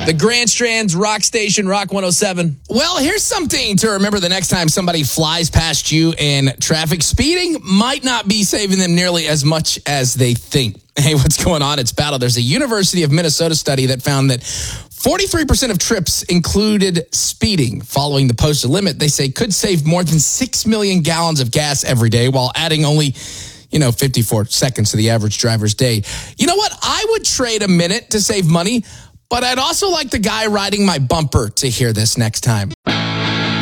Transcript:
The Grand Strand's Rock Station, Rock 107. Well, here's something to remember the next time somebody flies past you in traffic. Speeding might not be saving them nearly as much as they think. Hey, what's going on? It's Battle. There's a University of Minnesota study that found that 43% of trips included speeding. Following the posted limit, they say could save more than 6 million gallons of gas every day while adding only 54 seconds to the average driver's day. You know what? I would trade a minute to save money, but I'd also like the guy riding my bumper to hear this next time.